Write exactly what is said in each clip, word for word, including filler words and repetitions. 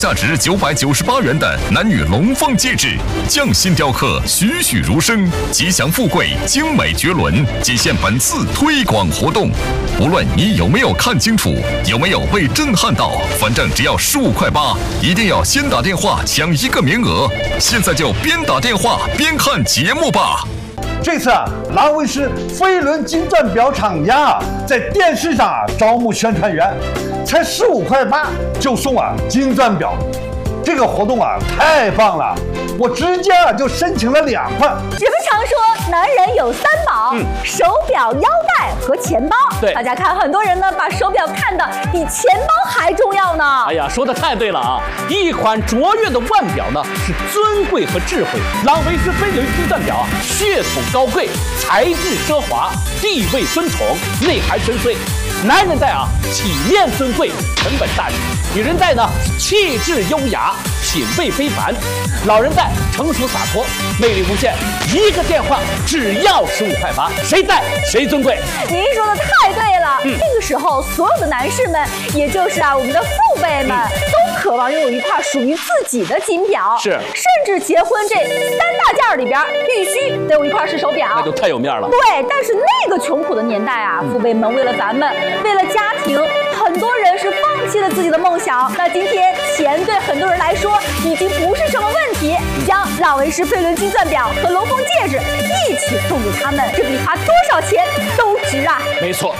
价值九百九十八元的男女龙凤戒指，匠心雕刻，栩栩如生，吉祥富贵，精美绝伦，仅限本次推广活动。无论你有没有看清楚，有没有被震撼到，反正只要十五块八，一定要先打电话抢一个名额。现在就边打电话边看节目吧。 这次啊，兰威斯飞轮金钻表厂家啊，在电视上啊招募宣传员，才十五块八就送啊金钻表，这个活动啊太棒了，我直接啊就申请了两块。 人们常说男人有三宝，嗯、手表、腰带和钱包。 对， 大家看，很多人呢把手表看得比钱包还重要呢。 哎呀，说的太对了啊！一款卓越的腕表呢，是尊贵和智慧。朗维斯飞轮金钻表啊，血统高贵，材质奢华，地位尊崇，内涵深邃。男人戴啊，体面尊贵，成本大气；女人戴呢，气质优雅，品味非凡；老人戴成熟洒脱，魅力无限。一个电话只要十五块八，谁戴谁尊贵。 您说的太对了，嗯、这个时候所有的男士们，也就是啊我们的父辈们，嗯、都渴望拥有一块属于自己的金表， 是， 甚至结婚这三大件里边必须得有一块是手表， 那就太有面了。 对，但是那个穷苦的年代啊，父辈们为了咱们，为了家庭，很多人是放弃了自己的梦想。那今天钱对很多人来说已经不是什么问题，将朗维斯飞轮金钻表和龙凤戒指一起送给他们，这比花多少钱都值啊！ 没错。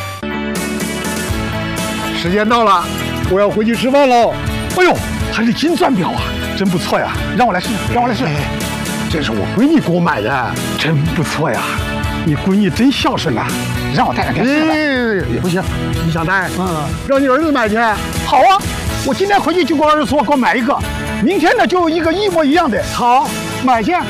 时间到了，我要回去吃饭喽。哎呦，还是金钻表啊，真不错呀！让我来试，让我来试。哎，这是我闺女给我买的，真不错呀。你闺女真孝顺呐，让我带两天试试。哎，不行，你想带？嗯，让你儿子买去。好啊，我今天回去就跟我儿子说，给我买一个。明天呢，就有一个一模一样的。好，买去。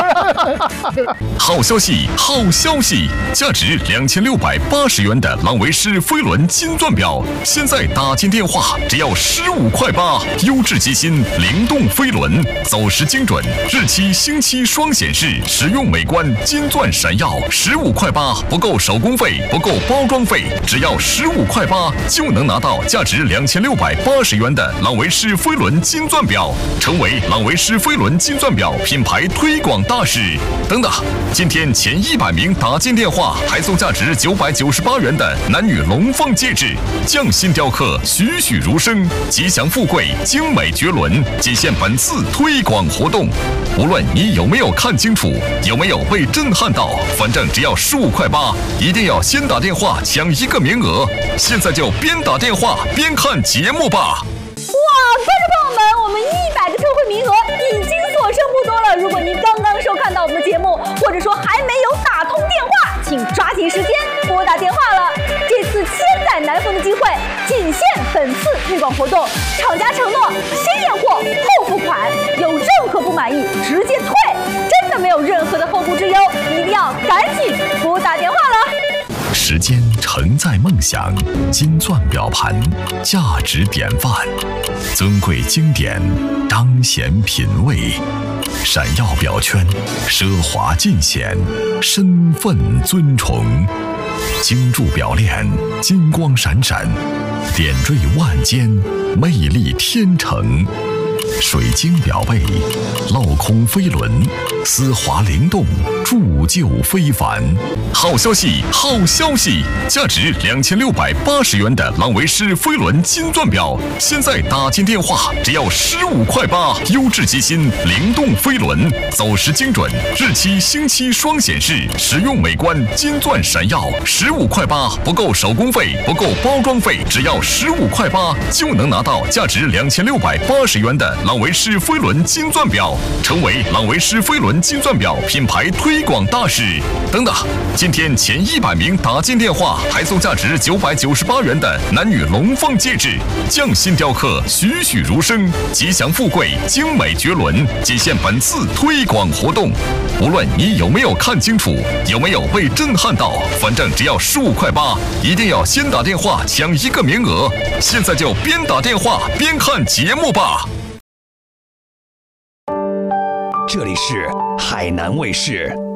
好消息，好消息！价值两千六百八十元的朗维斯飞轮金钻表，现在打进电话只要十五块八，优质机芯，灵动飞轮，走时精准，日期星期双显示，实用美观，金钻闪耀，十五块八，不够手工费，不够包装费，只要十五块八就能拿到价值两千六百八十元的朗维斯飞轮金钻表，成为朗维斯飞轮金钻表品牌推广大使。等等，今天前一百名打进电话，还送价值九百九十八元的男女龙凤戒指，匠心雕刻，栩栩如生，吉祥富贵，精美绝伦，仅限本次推广活动。无论你有没有看清楚，有没有被震撼到，反正只要十五块八，一定要先打电话抢一个名额。现在就边打电话边看节目吧。 哇，观众朋友们，我们一百个特惠名额已经所剩不多了。如果您刚刚收看到我们的节目，或者说还没有打通电话，请抓紧时间拨打电话了。这次千载难逢的机会，仅限本次推广活动，厂家承诺先验货后付款，有任何不满意直接退，真的没有任何的后顾之忧，一定要赶紧拨打电话了。 时间承载梦想，金钻表盘价值典范，尊贵经典彰显品味，闪耀表圈奢华尽显，身份尊崇，精铸表链金光闪闪，点缀万间，魅力天成。水晶表背，镂空飞轮，丝滑灵动，铸就非凡。好消息，好消息！价值两千六百八十元的朗维斯飞轮金钻表，现在打进电话只要十五块八，优质机芯，灵动飞轮，走时精准，日期星期双显示，实用美观，金钻闪耀，十五块八，不够手工费，不够包装费，只要十五块八就能拿到价值两千六百八十元的朗维斯飞轮金钻表，成为朗维斯飞轮金钻表品牌推广大使。等等，今天前一百名打进电话，还送价值九百九十八元的男女龙凤戒指，匠心雕刻，栩栩如生，吉祥富贵，精美绝伦，仅限本次推广活动。无论你有没有看清楚，有没有被震撼到，反正只要十五块八，一定要先打电话抢一个名额。现在就边打电话边看节目吧。 这里是海南卫视。